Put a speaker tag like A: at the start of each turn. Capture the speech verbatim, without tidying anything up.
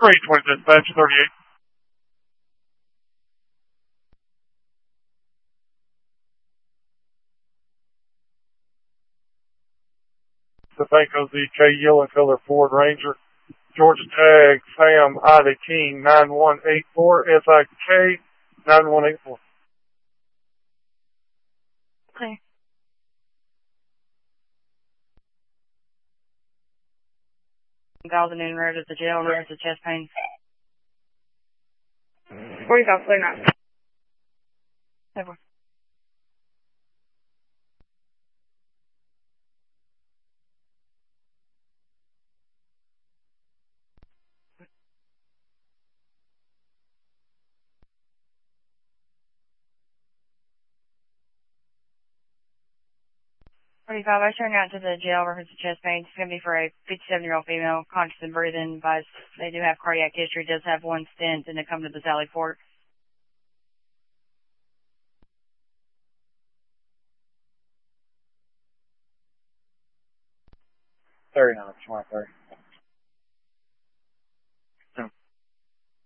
A: three twenty dispatch thirty-eight. Banco Z K yellow color Ford Ranger. Georgia tag Sam Ida King nine one eight four S I K nine one eight four.
B: Okay. Golden Road at the jail, road to chest pain.
C: forty-five, clear nine.
B: Over. forty-five, I turn out to the jail reference to chest pain. It's going to be for a fifty-seven-year-old female, conscious and breathing, but they do have cardiac history, does have one stent, and they come to the Sally Port.
D: thirty-nine, twenty-three.